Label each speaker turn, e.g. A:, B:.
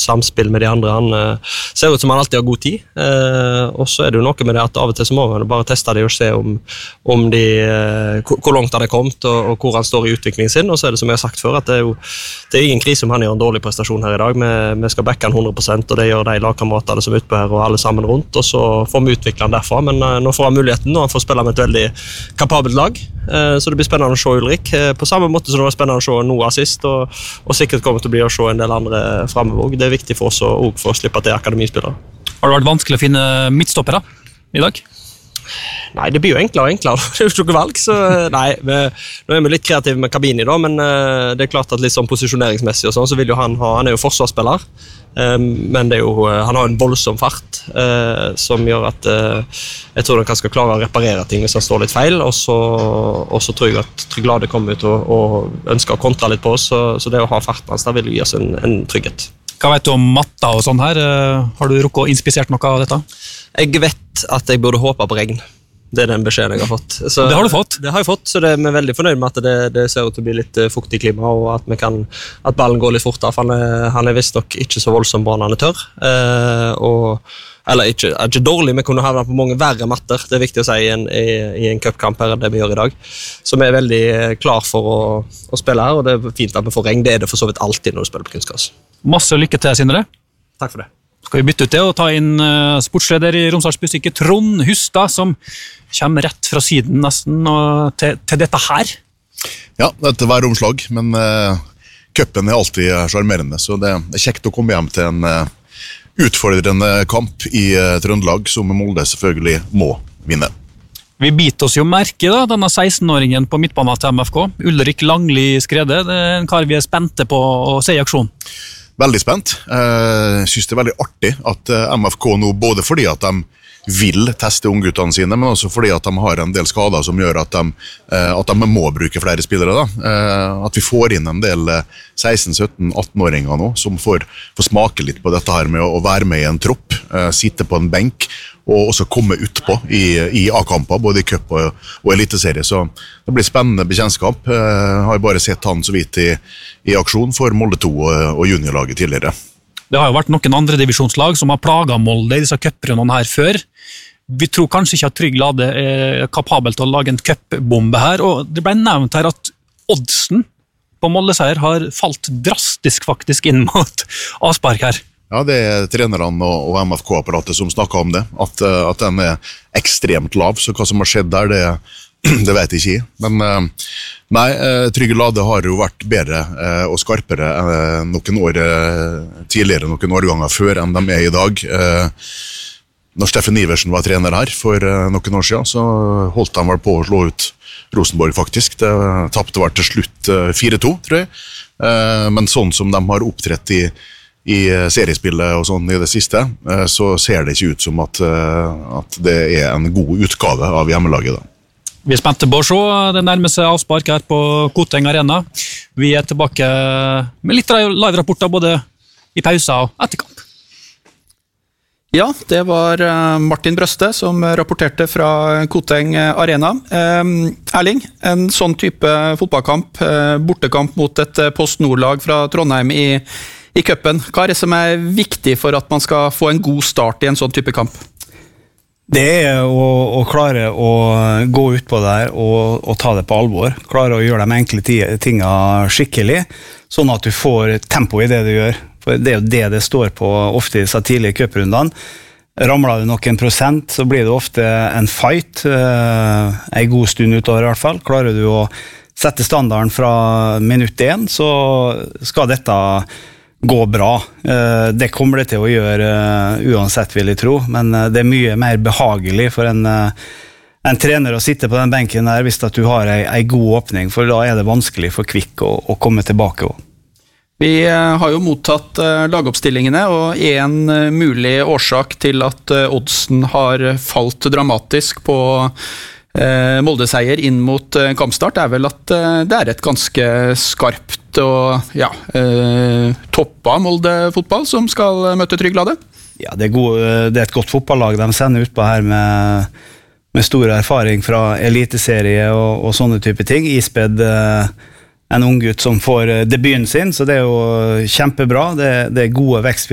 A: samspill med de andre. Han ser ut som han alltid har god tid, og så det jo noe med det at av og til så må man bare teste det og se om de, hvor langt han kommet og hvor han står i utviklingen sin, og så det som jeg har sagt før, at det ingen krise om han gjør en dårlig prestasjon her i dag. Vi skal backe han 100%, og det gjør de lagkameratene som utpå her og alle sammen rundt, og så får vi utvikle han derfra, men nå får han muligheten, og han får spille med et veldig kapabelt lag, så det blir spennende å se Ulrik, på samme måte som det var spennende å se Noah sist, og sikkert kommer til å bli å se en del andre fremover. Det viktig for oss og for å slippe til akademispillere.
B: Har det vært vanskelig å finne midtstoppere i dag?
A: Nei, det blir jo enklere og enklere. Det jo ikke noe valg, så nei, nå vi litt kreative med Kabini da, men det klart at litt sånn posisjoneringsmessig og sånn, så vil jo han jo forsvarsspiller, men det jo, han har en voldsom fart som gjør at jeg tror han skal klare å reparere ting hvis han står litt feil, og så tror jeg at Tryglade kommer ut og ønsker å kontra litt på oss, så det å ha farten hans der vil gi oss en trygghet.
B: Hva vet du om matta og sånn her? Har du rukket å inspisert noe av dette? Jeg
A: vet at jeg burde håpe på regn. Det den beskjeden jeg har fått. Så,
B: det har du fått?
A: Det har jeg fått, så vi veldig fornøyd med at det ser ut til å bli litt fuktig klima, og at ballen går litt fortere, for han visst nok ikke så voldsom bare når han tørr. Eller ikke dårlig, vi kunne havne på mange verre matter, det viktig å si i en cupkamp her enn det vi gjør i dag. Så vi veldig klar for å spille her, og det fint at vi får regn. Det det for så vidt alltid når du spiller på kunstgras.
B: Masse lykke til, Sindre.
A: Takk for det.
B: Skal vi bytte ut det og ta inn sportsleder i Romsdals Bustikke, Trond Hustad, som kommer rett fra siden nesten til dette her?
C: Ja, dette var romslag, men cupen alltid charmerende, så det kjekt å komme hjem til en utfordrende kamp i Trøndelag, som Molde selvfølgelig må vinne.
B: Vi biter oss jo merke da, denne 16-åringen på midtbanen til MFK, Ulrik Langli Skrede, det en kar vi spente på å se i aksjon.
C: Veldig spent. Jeg synes det veldig artig at MFK nå, både fordi at de vil teste ungguttene sine, men også fordi at de har en del skader som gjør at de må bruke flere spillere. At vi får inn en del 16-17-18-åringer nå, som får smake litt på dette her med å være med i en tropp, sitte på en benk, og også komme utpå i A-kamper, både i cup og eliteserie. Så det blir spennende bekjentskap. Jeg har bare sett han så vidt i aksjon for Molde 2 og juniorlaget tidligere.
B: Det har jo vært noen andre divisjonslag som har plaget Molde i disse cuprundene her før. Vi tror kanskje ikke at Tryglade er kapabel til å lage en cupbombe her, og det ble nevnt her at oddsen på Molde-seier har falt drastisk faktisk inn mot Aspark her.
C: Ja, det trenerne og MFK-apparatet som snakker om det, at den ekstremt lav, så hva som har skjedd der, det vet jeg ikke. Men nei, Tryglade har jo vært bedre og skarpere noen år tidligere, noen årganger før enn de i dag. Når Steffen Iversen var trener her for noen år siden, så holdt han vel på å slå ut Rosenborg faktisk. Det tappte var til slutt 4-2, tror jeg. Men sånn som de har opptrett i seriespillet og sånn i det siste, så ser det ikke ut som at det en god utgave av hjemmelaget da.
B: Vi spente på å se, det nærmer seg avspark her på Koteng Arena. Vi tilbake med litt live-rapporter både i pauser og etterkamp.
D: Ja, det var Martin Brøste som rapporterte fra Koteng Arena. Erling, en sånn type fotballkamp, bortekamp mot et Post Nord-lag fra Trondheim i cupen. Hva det som viktig for at man skal få en god start i en sånn type kamp?
E: Det å klare å gå ut på der og ta det på alvor. Klare å gjøre de enkle tingene skikkelig, sånn at du får tempo i det du gjør. For det jo det står på ofte i disse tidlige cuprundene. Ramler du noen prosent, så blir det ofte en fight, en god stund utover i hvert fall. Klarer du å sette standarden fra minutt 1, så skal dette gå bra. Det kommer det til å gjøre uansett, vil jeg tro, men det mye mer behagelig for en trener å sitte på den benken der hvis at du har en god åpning, for da det vanskelig for Kvikk å komme tilbake også.
D: Vi har jo mottatt lagoppstillingene, og en mulig årsak til at oddsen har falt dramatisk på Molde-seier inn mot kampstart vel at det et ganske skarpt og toppa Molde-fotball som skal møte Tryglade.
E: Ja, det et godt fotballag de sender ut på her med stor erfaring fra eliteserie og sånne type ting. Isped en ung gutt som får debuten sin, så det jo kjempebra. Det gode vekst